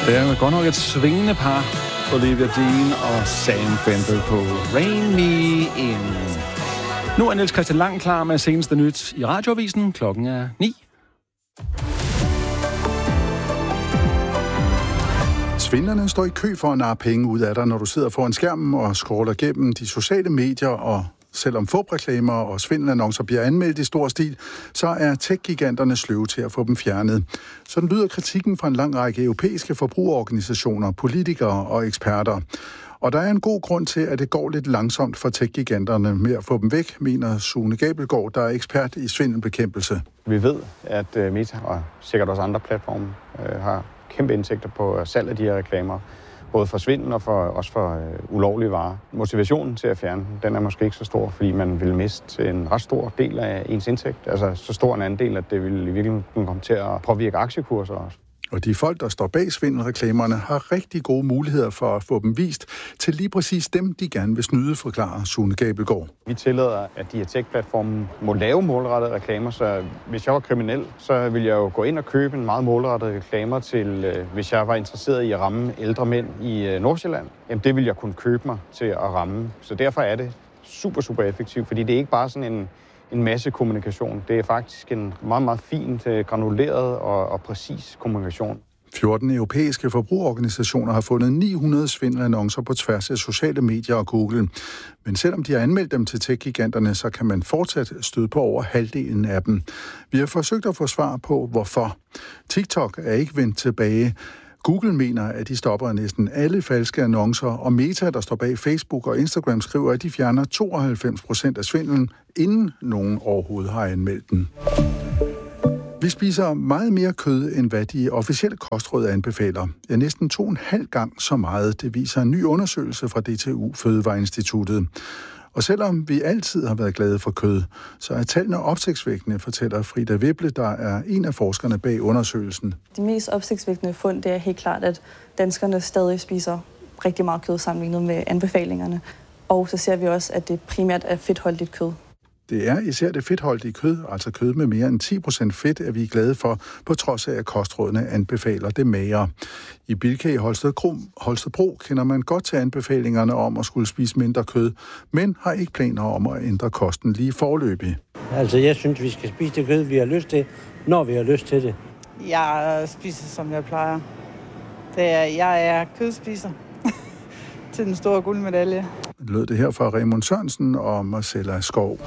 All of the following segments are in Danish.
Det er godt nok et svingende par, Olivia Dean og Sam Fender på Rain Me In. Nu er Niels Christian Lang klar med seneste nyt i Radioavisen. Klokken er 9. Svindlerne står i kø for at narre penge ud af dig, når du sidder foran skærmen og scroller gennem de sociale medier, og selvom fup-reklamer og svindelannoncer bliver anmeldt i stor stil, så er tech-giganterne sløve til at få dem fjernet. Sådan lyder kritikken fra en lang række europæiske forbrugerorganisationer, politikere og eksperter. Og der er en god grund til, at det går lidt langsomt for tech-giganterne med at få dem væk, mener Sune Gabelgaard, der er ekspert i svindelbekæmpelse. Vi ved, at Meta og sikkert også andre platforme har kæmpe indtægter på salg af de her reklamer. Både for svindel og også for ulovlige varer. Motivationen til at fjerne den er måske ikke så stor, fordi man vil miste en ret stor del af ens indtægt. Altså så stor en andel, at det vil i virkeligheden kunne komme til at påvirke aktiekurser også. Og de folk, der står bag svindelreklamerne, har rigtig gode muligheder for at få dem vist til lige præcis dem, de gerne vil snyde, forklarer Sune Gabelgaard. Vi tillader, at de her tech-platforme må lave målrettede reklamer, så hvis jeg var kriminel, så ville jeg jo gå ind og købe en meget målrettet reklamer til, hvis jeg var interesseret i at ramme ældre mænd i Nordsjælland. Jamen det ville jeg kunne købe mig til at ramme. Så derfor er det super effektivt, fordi det er ikke bare sådan en masse kommunikation. Det er faktisk en meget, meget fint granuleret og præcis kommunikation. 14 europæiske forbrugerorganisationer har fundet 900 svindelannoncer på tværs af sociale medier og Google. Men selvom de har anmeldt dem til tech-giganterne, så kan man fortsat støde på over halvdelen af dem. Vi har forsøgt at få svar på, hvorfor. TikTok er ikke vendt tilbage. Google mener, at de stopper næsten alle falske annoncer, og Meta, der står bag Facebook og Instagram, skriver, at de fjerner 92% af svindelen, inden nogen overhovedet har anmeldt den. Vi spiser meget mere kød, end hvad de officielle kostråd anbefaler. Ja, næsten 2,5 gang så meget, det viser en ny undersøgelse fra DTU Fødevareinstituttet. Og selvom vi altid har været glade for kød, så er tallene opsigtsvækkende, fortæller Frida Wibble, der er en af forskerne bag undersøgelsen. De mest opsigtsvækkende fund, det er helt klart, at danskerne stadig spiser rigtig meget kød sammenlignet med anbefalingerne. Og så ser vi også, at det primært er fedtholdigt kød. Det er især det fedtholdige kød, altså kød med mere end 10% fedt, er vi glade for, på trods af, at kostrådene anbefaler det magre. I Bilka i Holstebro kender man godt til anbefalingerne om at skulle spise mindre kød, men har ikke planer om at ændre kosten lige foreløbig. Altså, jeg synes, vi skal spise det kød, vi har lyst til, når vi har lyst til det. Jeg spiser, som jeg plejer. Jeg er kødspiser til den store guldmedalje. Lød det her fra Raymond Sørensen og Marcella Skov.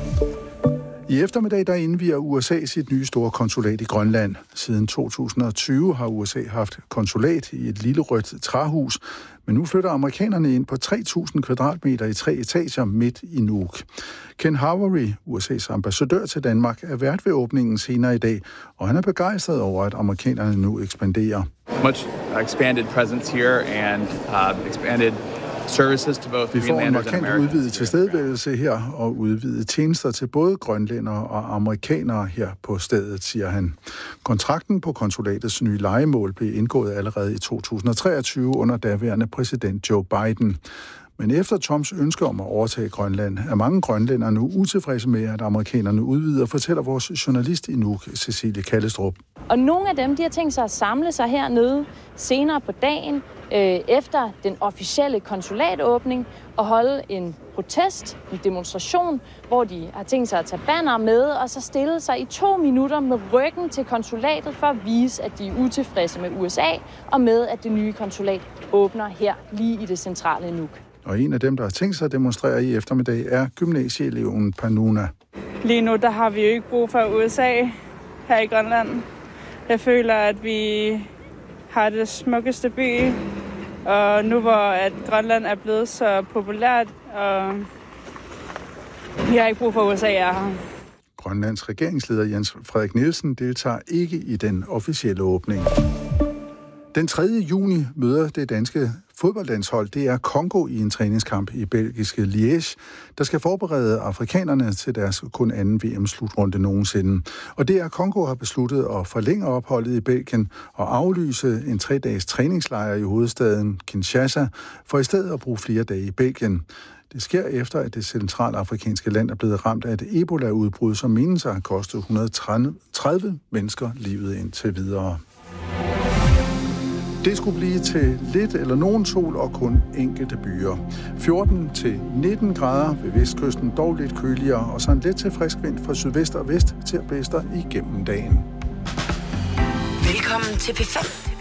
I eftermiddag der indvier USA sit nye store konsulat i Grønland. Siden 2020 har USA haft konsulat i et lille rødt træhus, men nu flytter amerikanerne ind på 3.000 kvadratmeter i 3 etager midt i Nuuk. Ken Havery, USA's ambassadør til Danmark, er vært ved åbningen senere i dag, og han er begejstret over, at amerikanerne nu ekspanderer. Much expanded presence here and expanded services to both Vi får en markant udvidet til tilstedeværelse her og udvidet tjenester til både grønlændere og amerikanere her på stedet, siger han. Kontrakten på konsulatets nye lejemål blev indgået allerede i 2023 under daværende præsident Joe Biden. Men efter Trumps ønske om at overtage Grønland, er mange grønlændere nu utilfredse med, at amerikanerne udvider, fortæller vores journalist i Nuuk, Cecilie Kallestrup. Og nogle af dem, de har tænkt sig at samle sig hernede senere på dagen, efter den officielle konsulatåbning, og holde en protest, en demonstration, hvor de har tænkt sig at tage banner med, og så stille sig i 2 minutter med ryggen til konsulatet for at vise, at de er utilfredse med USA, og med, at det nye konsulat åbner her lige i det centrale Nuuk. Og en af dem, der har tænkt sig at demonstrere i eftermiddag, er gymnasieeleven Panuna. Lige nu der har vi jo ikke brug for USA her i Grønland. Jeg føler, at vi har det smukkeste by, og nu hvor at Grønland er blevet så populært, og vi har ikke brug for USA her. Grønlands regeringsleder Jens Frederik Nielsen deltager ikke i den officielle åbning. Den 3. juni møder det danske fodboldlandshold DR Congo i en træningskamp i belgiske Liège, der skal forberede afrikanerne til deres kun anden VM-slutrunde nogensinde. Og DR Congo har besluttet at forlænge opholdet i Belgien og aflyse en 3-dages træningslejr i hovedstaden Kinshasa, for i stedet at bruge flere dage i Belgien. Det sker efter, at det centralafrikanske land er blevet ramt af et Ebola-udbrud, som menes at have kostet 130 mennesker livet indtil videre. Det skulle blive til lidt eller nogen sol og kun enkelte byer. 14 til 19 grader ved vestkysten, dog lidt køligere, og så en let til frisk vind fra sydvest og vest til at blæse igennem dagen. Velkommen til P5.